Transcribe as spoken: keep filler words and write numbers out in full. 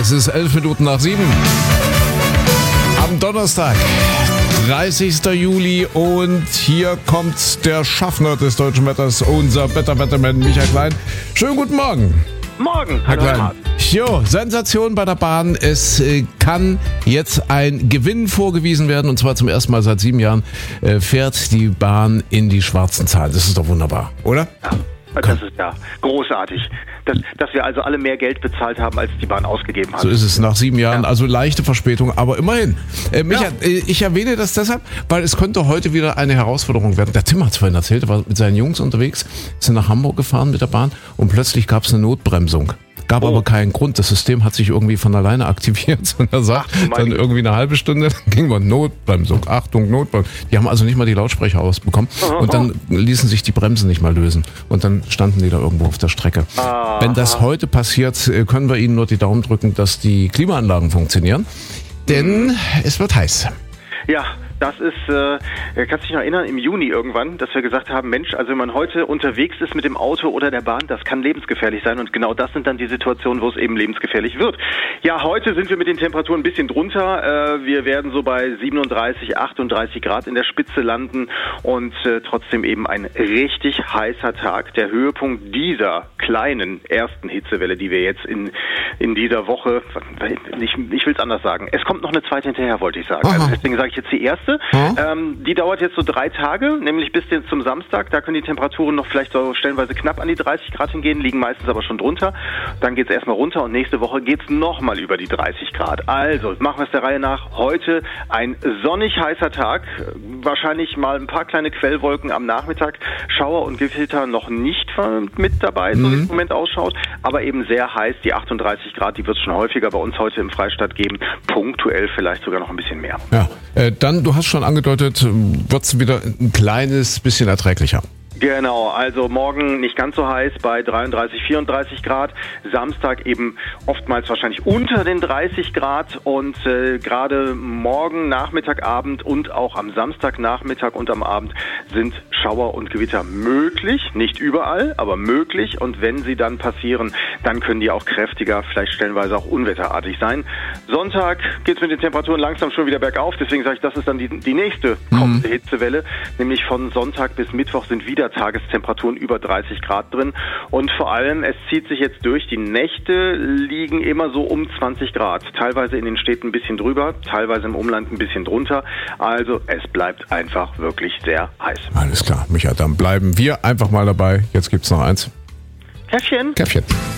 Es ist elf Minuten nach sieben. Am Donnerstag, dreißigster Juli, und hier kommt der Schaffner des deutschen Wetters, unser Wetter-Wettermann Michael Klein. Schönen guten Morgen. Morgen, Herr Klein. Jo, Sensation bei der Bahn. Es äh, kann jetzt ein Gewinn vorgewiesen werden, und zwar zum ersten Mal seit sieben Jahren äh, fährt die Bahn in die schwarzen Zahlen. Das ist doch wunderbar, oder? Ja, das ist ja großartig. Dass, dass wir also alle mehr Geld bezahlt haben, als die Bahn ausgegeben hat. So ist es, nach sieben Jahren, Ja. also leichte Verspätung, aber immerhin. Äh, Micha, Ja. äh, ich erwähne das deshalb, weil es könnte heute wieder eine Herausforderung werden. Der Tim hat es vorhin erzählt, er war mit seinen Jungs unterwegs, sind nach Hamburg gefahren mit der Bahn und plötzlich gab es eine Notbremsung. Gab Oh. aber keinen Grund. Das System hat sich irgendwie von alleine aktiviert. Und er sagt, Ach, du meine dann Güte. irgendwie eine halbe Stunde, dann ging man Notbremsung, Achtung, Notbremsung. Die haben also nicht mal die Lautsprecher ausbekommen. Und dann ließen sich die Bremsen nicht mal lösen. Und dann standen die da irgendwo auf der Strecke. Aha. Wenn das heute passiert, können wir Ihnen nur die Daumen drücken, dass die Klimaanlagen funktionieren. Denn es wird heiß. Ja, das ist, äh, kannst du dich noch erinnern, im Juni irgendwann, dass wir gesagt haben, Mensch, also wenn man heute unterwegs ist mit dem Auto oder der Bahn, das kann lebensgefährlich sein, und genau das sind dann die Situationen, wo es eben lebensgefährlich wird. Ja, heute sind wir mit den Temperaturen ein bisschen drunter. Äh, wir werden so bei siebenunddreißig, achtunddreißig Grad in der Spitze landen und äh, trotzdem eben ein richtig heißer Tag. Der Höhepunkt dieser kleinen ersten Hitzewelle, die wir jetzt in, in dieser Woche, ich, ich will es anders sagen, es kommt noch eine zweite hinterher, wollte ich sagen. Also deswegen sage ich jetzt die erste. Ähm, die dauert jetzt so drei Tage, nämlich bis zum Samstag. Da können die Temperaturen noch vielleicht so stellenweise knapp an die dreißig Grad hingehen, liegen meistens aber schon drunter. Dann geht es erstmal runter und nächste Woche geht es nochmal über die dreißig Grad. Also, machen wir es der Reihe nach. Heute ein sonnig heißer Tag. Wahrscheinlich mal ein paar kleine Quellwolken am Nachmittag. Schauer und Gewitter noch nicht mit dabei, so wie es im Moment ausschaut. Aber eben sehr heiß. Die achtunddreißig Grad, die wird es schon häufiger bei uns heute im Freistaat geben. Punktuell vielleicht sogar noch ein bisschen mehr. Ja, äh, dann, du hast schon angedeutet, wird es wieder ein kleines bisschen erträglicher. Genau, also morgen nicht ganz so heiß bei dreiunddreißig, vierunddreißig Grad. Samstag eben oftmals wahrscheinlich unter den dreißig Grad, und äh, gerade morgen, Nachmittag, Abend und auch am Samstagnachmittag und am Abend sind Schauer und Gewitter möglich. Nicht überall, aber möglich, und wenn sie dann passieren, dann können die auch kräftiger, vielleicht stellenweise auch unwetterartig sein. Sonntag geht es mit den Temperaturen langsam schon wieder bergauf, deswegen sage ich, das ist dann die, die nächste kommende Hitzewelle, nämlich von Sonntag bis Mittwoch sind wieder Tagestemperaturen über dreißig Grad drin, und vor allem, es zieht sich jetzt durch, die Nächte liegen immer so um zwanzig Grad, teilweise in den Städten ein bisschen drüber, teilweise im Umland ein bisschen drunter, also es bleibt einfach wirklich sehr heiß. Alles klar, Micha, dann bleiben wir einfach mal dabei. Jetzt gibt's noch eins. Käffchen? Käffchen.